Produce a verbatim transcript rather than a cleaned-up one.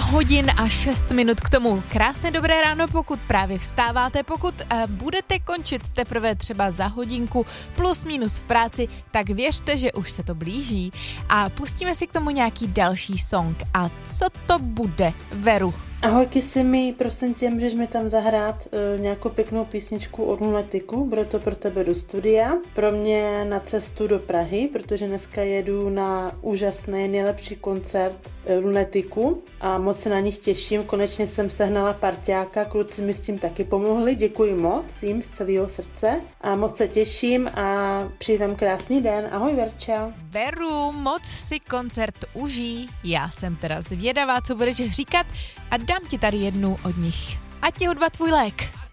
hodin a šest minut k tomu. Krásné dobré ráno, pokud právě vstáváte, pokud uh, budete končit teprve třeba za hodinku plus minus v práci, tak věřte, že už se to blíží. A pustíme si k tomu nějaký další song. A co to bude, Veru? Ahoj Kisi mi, prosím tě, můžeš mi tam zahrát uh, nějakou pěknou písničku od Lunatiku, bude to pro tebe do studia, pro mě na cestu do Prahy, protože dneska jedu na úžasný, nejlepší koncert uh, Lunatiku a moc se na nich těším, konečně jsem sehnala parťáka, kluci mi s tím taky pomohli, děkuji moc jim z celého srdce a moc se těším a přeji vám krásný den, ahoj Verča. Veru, moc si koncert užij, já jsem teda zvědavá, co budeš říkat a dám ti tady jednu od nich. Ať je hudba tvůj lék.